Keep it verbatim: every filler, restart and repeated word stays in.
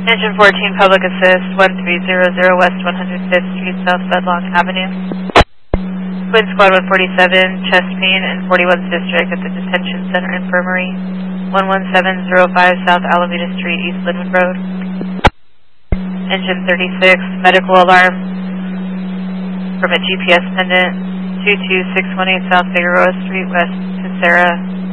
Engine fourteen, Public Assist, one three zero zero West one hundred fifth Street, South Bedlock Avenue. Quid Squad one forty-seven, chest pain in forty-first District at the Detention Center Infirmary, one one seven zero five South Alameda Street, East Linwood Road. Engine thirty-six, medical alarm from a G P S pendant, two two six one eight South Figueroa Street, West Casera,